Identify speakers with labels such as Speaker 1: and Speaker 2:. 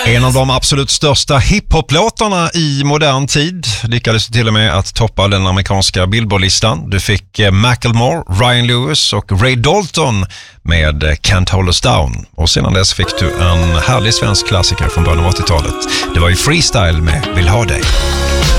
Speaker 1: En av de absolut största hiphop-låtarna i modern tid lyckades till och med att toppa den amerikanska Billboard-listan. Du fick Macklemore, Ryan Lewis och Ray Dalton med Can't Hold Us Down. Och sedan dess fick du en härlig svensk klassiker från början av 80-talet. Det var ju Freestyle med Vill ha dig.